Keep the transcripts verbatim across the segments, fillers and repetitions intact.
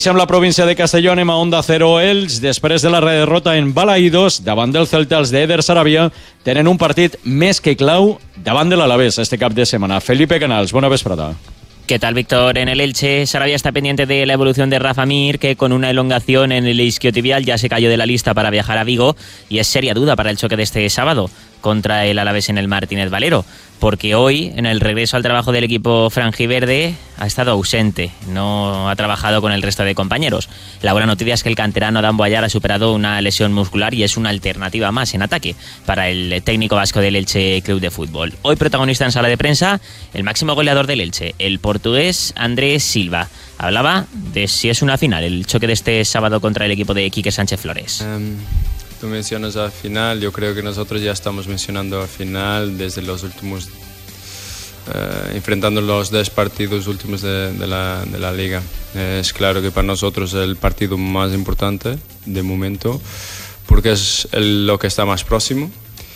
Amb la província de Castelló anem a Onda Cero Elx. Després de la derrota en Balaïdos davant del Celta, els d'Eder Sarabia tenen un partit més que clau davant de l'Alavés este cap de setmana. Felipe Canals, bona vesprada. ¿Qué tal, Víctor? En el Elche, Sarabia está pendiente de la evolución de Rafa Mir, que con una elongación en el isquiotibial ya se cayó de la lista para viajar a Vigo, y es seria duda para el choque de este sábado contra el Alavés en el Martínez Valero, porque hoy, en el regreso al trabajo del equipo franjiverde, ha estado ausente, no ha trabajado con el resto de compañeros. La buena noticia es que el canterano Adam Boyar ha superado una lesión muscular y es una alternativa más en ataque para el técnico vasco del Elche Club de Fútbol. Hoy protagonista en sala de prensa, el máximo goleador del Elche, el portugués Andrés Silva. Hablaba de si es una final, el choque de este sábado contra el equipo de Quique Sánchez Flores. Um... Tú mencionas al final, yo creo que nosotros ya estamos mencionando al final desde los últimos, eh, enfrentando los dos partidos últimos de, de, la, de la liga. Eh, es claro que para nosotros es el partido más importante de momento, porque es el, lo que está más próximo.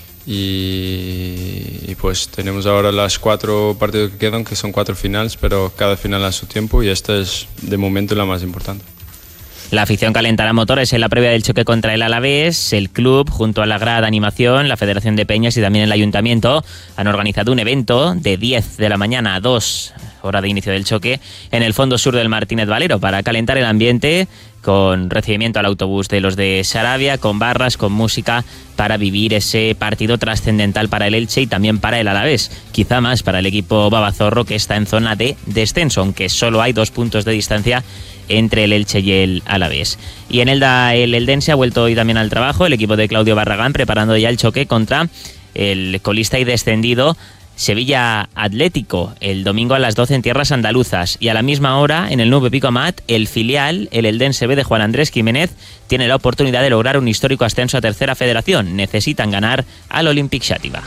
Y, y pues tenemos ahora las cuatro partidos que quedan, que son cuatro finales, pero cada final a su tiempo, y esta es de momento la más importante. La afición calentará motores en la previa del choque contra el Alavés. El club, junto a la grada Animación, la Federación de Peñas y también el Ayuntamiento, han organizado un evento de diez de la mañana a dos, hora de inicio del choque, en el fondo sur del Martínez Valero, para calentar el ambiente, con recibimiento al autobús de los de Sarabia, con barras, con música, para vivir ese partido trascendental para el Elche y también para el Alavés. Quizá más para el equipo babazorro, que está en zona de descenso, aunque solo hay dos puntos de distancia entre el Elche y el Alavés. Y en Elda, el eldense ha vuelto hoy también al trabajo, el equipo de Claudio Barragán preparando ya el choque contra el colista y descendido Sevilla Atlético, el domingo a las doce en tierras andaluzas. Y a la misma hora, en el Nube Pico Amat, el filial, el Eldense B de Juan Andrés Jiménez, tiene la oportunidad de lograr un histórico ascenso a tercera federación. Necesitan ganar al Olympic Xàtiva.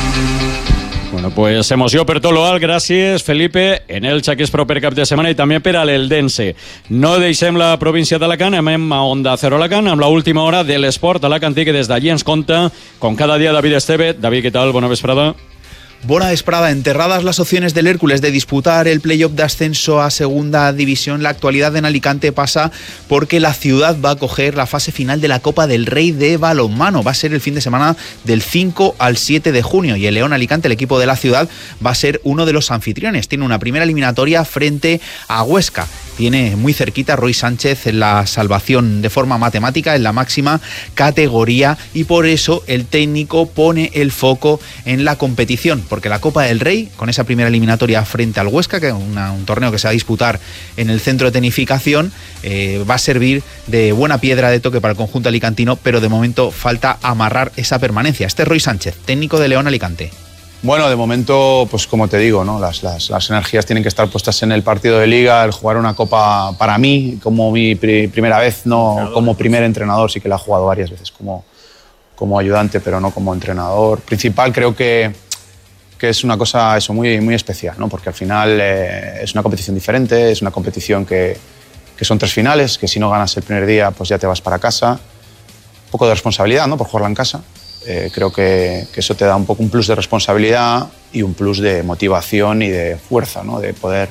Bueno, pues emoció per tot l'alt, gràcies Felipe, en el que és proper cap de setmana i també per a l'Eldense. No deixem la província d'Alacant, anem a Onda Cero Alacant amb l'última hora de l'esport alacantí, que des d'allí ens conta, com cada dia, David Esteve. David, què tal? Bona vesprada. Buena vesprada. Enterradas las opciones del Hércules de disputar el playoff de ascenso a segunda división, la actualidad en Alicante pasa porque la ciudad va a coger la fase final de la Copa del Rey de balonmano. Va a ser el fin de semana del cinco al siete de junio y el León Alicante, el equipo de la ciudad, va a ser uno de los anfitriones. Tiene una primera eliminatoria frente a Huesca. Tiene muy cerquita Roy Sánchez en la salvación de forma matemática en la máxima categoría, y por eso el técnico pone el foco en la competición, porque la Copa del Rey, con esa primera eliminatoria frente al Huesca, que es una, un torneo que se va a disputar en el centro de tenificación, eh, va a servir de buena piedra de toque para el conjunto alicantino, pero de momento falta amarrar esa permanencia. Este es Roy Sánchez, técnico de León Alicante. Bueno, de momento, pues como te digo, ¿no? las, las, las energías tienen que estar puestas en el partido de Liga, el jugar una Copa para mí, como mi pri- primera vez, no como primer entrenador, sí que la he jugado varias veces como, como ayudante, pero no como entrenador principal. Creo que, que es una cosa eso, muy, muy especial, ¿no? Porque al final eh, es una competición diferente, es una competición que, que son tres finales, que si no ganas el primer día, pues ya te vas para casa. Un poco de responsabilidad, ¿no? Por jugarla en casa. Eh, creo que, que eso te da un poco un plus de responsabilidad y un plus de motivación y de fuerza, ¿no? De poder,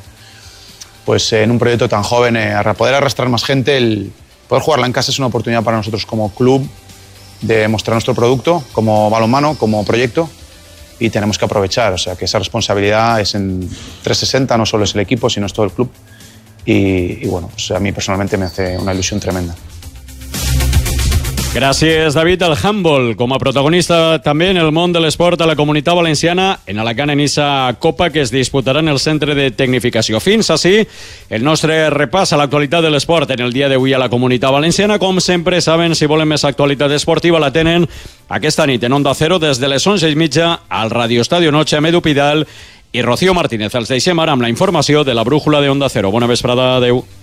pues en un proyecto tan joven, eh, poder arrastrar más gente. El poder jugarla en casa es una oportunidad para nosotros como club de mostrar nuestro producto como balonmano, como proyecto, y tenemos que aprovechar. O sea, que esa responsabilidad es en trescientos sesenta, no solo es el equipo, sino es todo el club. Y, y bueno, pues a mí personalmente me hace una ilusión tremenda. Gràcies, David. El handball, com a protagonista també en el món de l'esport a la Comunitat Valenciana, en Alacant, en issa Copa que es disputarà en el centre de tecnificació. Fins així el nostre repàs a l'actualitat de l'esport en el dia d'avui a la Comunitat Valenciana. Com sempre, saben, si volen més actualitat esportiva, la tenen aquesta nit en Onda Cero des de les onze i mitja al Radio Estadio Noche amb Edu Pidal i Rocío Martínez. Els deixem ara amb la informació de la brújula de Onda Cero. Bona vesprada, adeu.